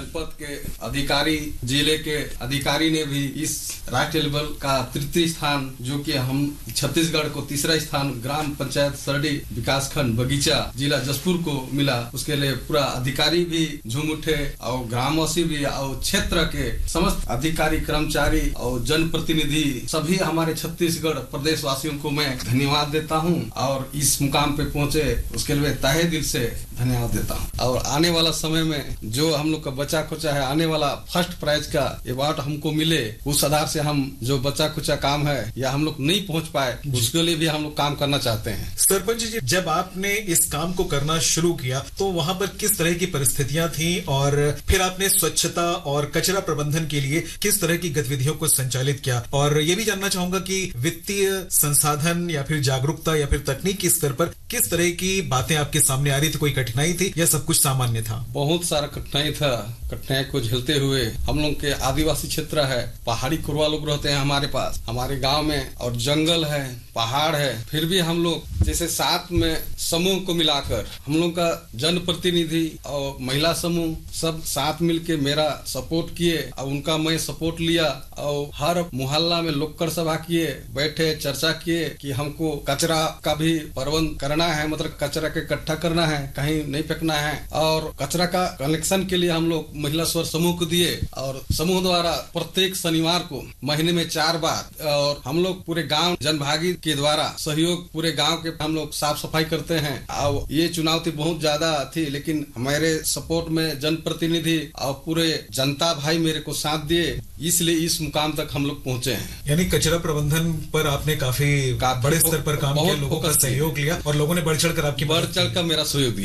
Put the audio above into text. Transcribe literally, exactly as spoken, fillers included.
जनपद के अधिकारी, जिले के अधिकारी ने भी इस राष्ट्रीय लेवल का तृतीय स्थान, जो कि हम छत्तीसगढ़ को तीसरा स्थान ग्राम पंचायत सरडी विकास खंड बगीचा जिला जसपुर को मिला, उसके लिए पूरा अधिकारी भी झूम उठे और ग्रामवासी भी और क्षेत्र के समस्त अधिकारी, कर्मचारी और जनप्रतिनिधि सभी हमारे छत्तीसगढ़ प्रदेश वासियों को मैं धन्यवाद देता हूं और इस मुकाम पे पहुंचे उसके लिए तहे दिल से धन्यवाद देता हूं। और आने वाला समय में जो हम लोग का बचा खुचा है, आने वाला फर्स्ट प्राइज का अवार्ड हमको मिले, उस आधार से हम जो बचा खुचा काम है या हम लोग नहीं पहुंच पाए उसके लिए भी हम लोग काम करना चाहते हैं। सरपंच जी, जब आपने इस काम को करना शुरू किया तो वहाँ पर किस तरह की परिस्थितियां थी और फिर आपने स्वच्छता और कचरा प्रबंधन के लिए किस तरह की गतिविधियों को संचालित किया? और ये भी जानना चाहूंगा कि वित्तीय संसाधन या फिर जागरूकता या फिर तकनीकी स्तर पर किस तरह की बातें आपके सामने आ रही थी? कोई कठिनाई थी या सब कुछ सामान्य था? बहुत सारा कठिनाई था। कठिनाई को झेलते हुए हम लोग के आदिवासी क्षेत्र है, पहाड़ी कुरवा लोग रहते हैं हमारे पास, हमारे गांव में, और जंगल है, पहाड़ है, फिर भी हम लोग जैसे साथ में समूह को मिलाकर हम लोग का जनप्रतिनिधि और महिला समूह सब साथ मिलके मेरा सपोर्ट किए और उनका मैं सपोर्ट लिया और हर मोहल्ला में लोककर सभा किए, बैठे चर्चा किए कि हमको कचरा का भी प्रबंध करना है, मतलब कचरा के इकट्ठा करना है, कहीं नहीं फेंकना है। और कचरा का कलेक्शन के लिए हम लोग महिला स्वर समूह को दिए और समूह द्वारा प्रत्येक शनिवार को महीने में चार बार और हम लोग पूरे गांव जनभागी के द्वारा सहयोग पूरे गांव के हम लोग साफ सफाई करते हैं। और ये चुनौती बहुत ज्यादा थी, लेकिन हमारे सपोर्ट में जनप्रतिनिधि और पूरे जनता भाई मेरे को साथ दिए, इसलिए इस मुकाम तक हम लोग पहुंचे हैं। यानी कचरा प्रबंधन पर आपने काफी बड़े स्तर पर काम किया, लोगों का सहयोग लिया और लोगों ने बढ़ चढ़ कर आपकी बढ़ चढ़ कर मेरा सहयोग दिया।